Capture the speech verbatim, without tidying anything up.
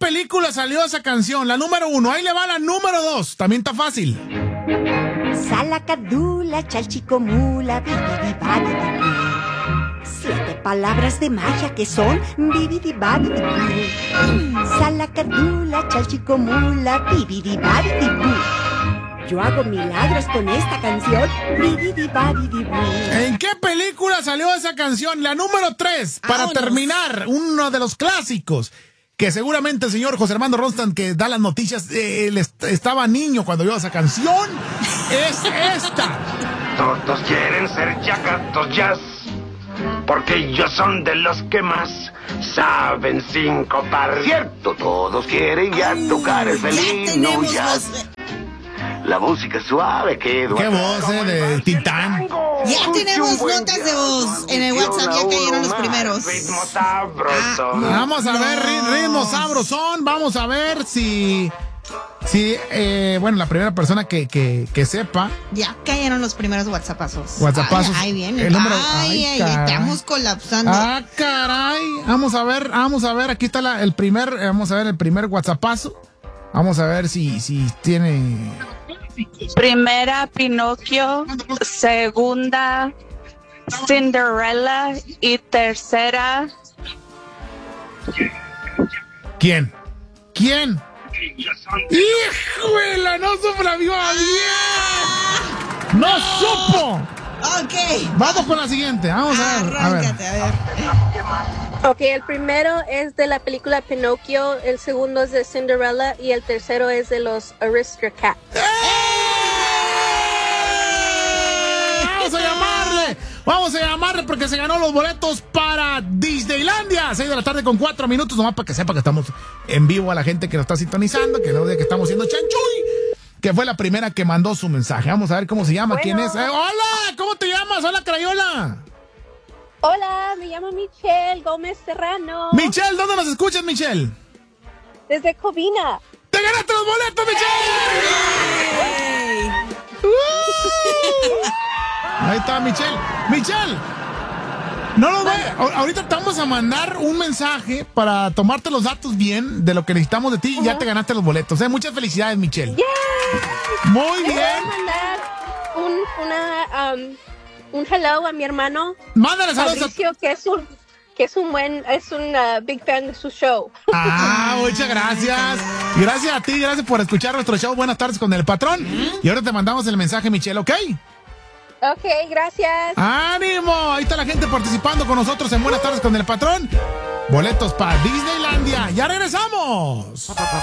película salió esa canción? La número uno. Ahí le va la número dos. También está fácil. Salacadula, chalchicomula, bibidibadibibú. Siete palabras de magia que son bibidibadibibú. Salacadula, chalchicomula, bibidibadibibú. Yo hago milagros con esta canción. Bibidibadibibú. ¿En qué película salió esa canción? La número tres. Para Vámonos. terminar, uno de los clásicos. Que seguramente el señor José Armando Ronstan, que da las noticias, eh, él est- estaba niño cuando vio esa canción. Es esta. Todos quieren ser yacatos jazz, porque ellos son de los que más saben sincopar. Cierto, todos quieren ya tocar el Ya felino tenemos jazz. voz. La música suave que Qué voz, eh, de Tintán. Ya tenemos notas de voz en el WhatsApp, ya cayeron los primeros. Ritmo sabroso. Vamos a No. ver, ri- ritmo sabrosón. Vamos a ver si. Si, eh, bueno, la primera persona que, que, que sepa. Ya cayeron los primeros WhatsAppazos. WhatsAppazos. Ay, ahí viene. El número- Ay, ay, ay, caray. estamos colapsando. Ah, caray. Vamos a ver, vamos a ver. Aquí está la- el primer. eh, Vamos a ver el primer WhatsAppazo. Vamos a ver si, si tiene. Primera, Pinocchio. Segunda, Cinderella. Y tercera, ¿Quién? ¿Quién? ¡Híjole! ¡No supo bien! ¡No supo! Ok. Vamos con la siguiente. Vamos a ver. A ver. Arráncate, a ver. Ok, el primero es de la película Pinocchio, el segundo es de Cinderella y el tercero es de los Aristocats. Vamos a llamarle. Vamos a llamarle porque se ganó los boletos para Disneylandia. seis de la tarde con cuatro minutos. Nomás para que sepa que estamos en vivo a la gente que nos está sintonizando. Que no diga que estamos haciendo chanchuy. Que fue la primera que mandó su mensaje. Vamos a ver cómo se llama. Bueno. ¿Quién es? Eh, hola, ¿cómo te llamas? Hola, Crayola. Hola, me llamo Michelle Gómez Serrano. Michelle, ¿dónde nos escuchas, Michelle? Desde Covina. ¡Te ganaste los boletos, Michelle! Uh. Ahí está, Michelle. Michelle, no lo ve. A- Ahorita te vamos a mandar un mensaje para tomarte los datos bien de lo que necesitamos de ti y ya te ganaste los boletos. ¿eh? Muchas felicidades, Michelle. ¡Yay! Muy ¿Le puedo bien. mandar un, una, um, un hello a mi hermano Mándale saludos a... Fabricio, que es un que es un buen, es un uh, big fan de su show. Ah, muchas gracias. Gracias a ti, gracias por escuchar nuestro show. Buenas tardes con el patrón. Y ahora te mandamos el mensaje, Michelle, ¿ok? Ok, gracias. ¡Ánimo! Ahí está la gente participando con nosotros en Buenas tardes con el patrón. Boletos para Disneylandia. ¡Ya regresamos!